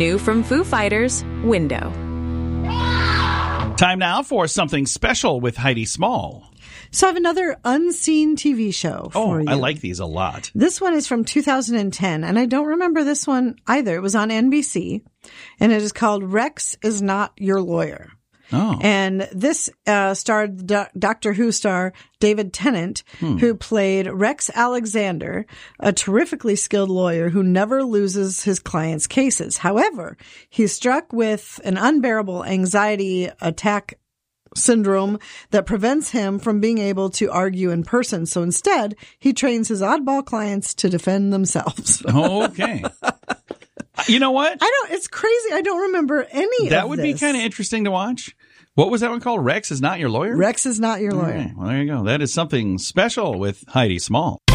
New from Foo Fighters, Window. Time now for something special with Heidi Small. So I have another unseen TV show for you. I like these a lot. This one is from 2010, and I don't remember this one either. It was on NBC, and it is called Rex is Not Your Lawyer. Oh. And this starred Doctor Who star David Tennant, who played Rex Alexander, a terrifically skilled lawyer who never loses his clients' cases. However, he's struck with an unbearable anxiety attack syndrome that prevents him from being able to argue in person. So instead, he trains his oddball clients to defend themselves. Okay. You know what? It's crazy. I don't remember any of That would be this. kind of interesting to watch. What was that one called? Rex is Not Your Lawyer? Rex is Not Your Lawyer. Right. Well, there you go. That is something special with Heidi Small.